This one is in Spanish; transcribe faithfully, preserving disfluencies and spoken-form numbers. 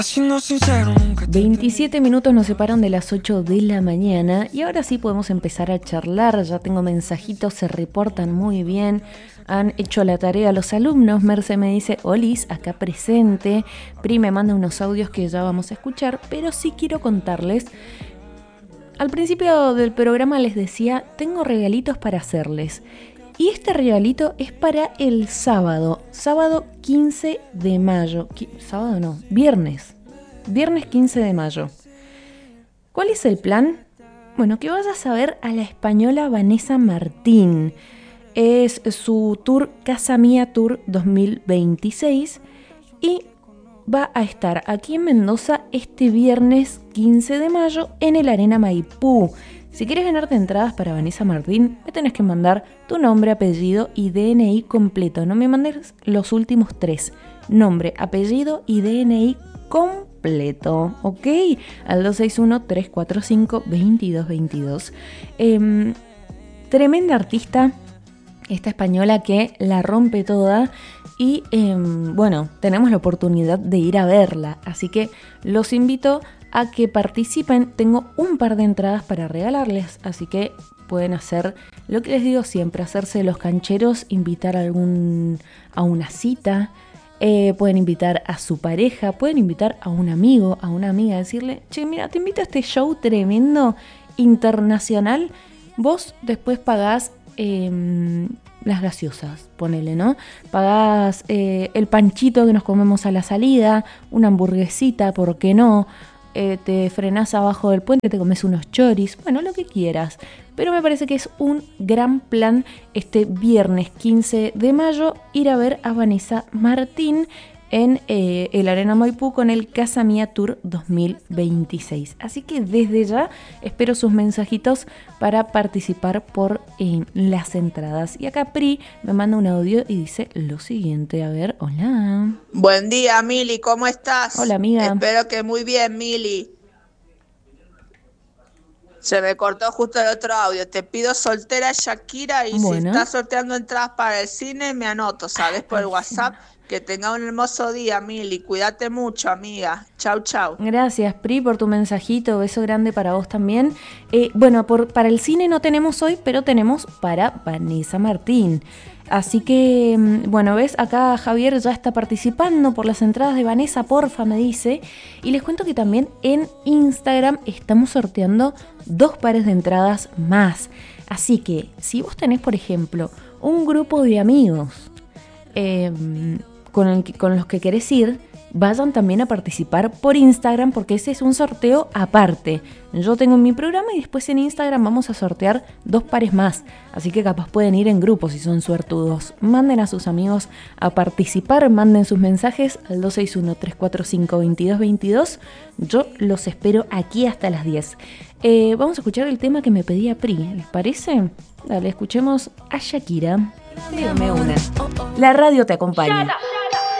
veintisiete minutos nos separan de las ocho de la mañana y ahora sí podemos empezar a charlar. Ya tengo mensajitos, se reportan muy bien. Han hecho la tarea los alumnos. Merce me dice, Olis, acá presente. Pri me manda unos audios que ya vamos a escuchar, pero sí quiero contarles. Al principio del programa les decía, tengo regalitos para hacerles. Y este regalito es para el sábado, sábado quince de mayo. Sábado no, viernes. Viernes quince de mayo. ¿Cuál es el plan? Bueno, que vayas a ver a la española Vanessa Martín. Es su tour Casa Mía Tour dos mil veintiséis y va a estar aquí en Mendoza este viernes quince de mayo en el Arena Maipú. Si quieres ganarte entradas para Vanessa Martín, me tenés que mandar tu nombre, apellido y D N I completo. No me mandes los últimos tres. Nombre, apellido y D N I completo, ¿ok? Al dos seis uno, tres cuatro cinco, dos dos dos dos. Eh, tremenda artista, esta española que la rompe toda. Y eh, bueno, tenemos la oportunidad de ir a verla. Así que los invito a que participen. Tengo un par de entradas para regalarles, así que pueden hacer lo que les digo siempre, hacerse los cancheros, invitar a algún a una cita, eh, pueden invitar a su pareja, pueden invitar a un amigo, a una amiga, decirle, che, mira, te invito a este show tremendo, internacional, vos después pagás eh, las gaseosas, ponele, ¿no? Pagás eh, el panchito que nos comemos a la salida, una hamburguesita, ¿por qué no? Eh, te frenás abajo del puente, te comes unos choris, bueno, lo que quieras. Pero me parece que es un gran plan este viernes quince de mayo ir a ver a Vanessa Martín en eh, el Arena Maipú con el Casa Mía Tour dos mil veintiséis. Así que desde ya espero sus mensajitos para participar por eh, las entradas. Y acá Pri me manda un audio y dice lo siguiente. A ver, hola. Buen día, Mili, ¿cómo estás? Hola, amiga. Espero que muy bien, Mili. Se me cortó justo el otro audio. Te pido soltera Shakira y Bueno. si estás sorteando entradas para el cine, me anoto, ¿sabes? Por el WhatsApp. Que tenga un hermoso día, Mili. Cuídate mucho, amiga. Chau, chau. Gracias, Pri, por tu mensajito. Beso grande para vos también. Eh, bueno, por, para el cine no tenemos hoy, pero tenemos para Vanessa Martín. Así que, bueno, ves, acá Javier ya está participando por las entradas de Vanessa, porfa, me dice. Y les cuento que también en Instagram estamos sorteando dos pares de entradas más. Así que, si vos tenés, por ejemplo, un grupo de amigos eh, con, el, con los que querés ir, vayan también a participar por Instagram porque ese es un sorteo aparte. Yo tengo mi programa y después en Instagram vamos a sortear dos pares más. Así que capaz pueden ir en grupo si son suertudos. Manden a sus amigos a participar, manden sus mensajes al dos seis uno, tres cuatro cinco, dos dos dos dos. Yo los espero aquí hasta las diez. Eh, vamos a escuchar el tema que me pedía Pri. ¿Les parece? Dale, escuchemos a Shakira. Dígame una. La radio te acompaña.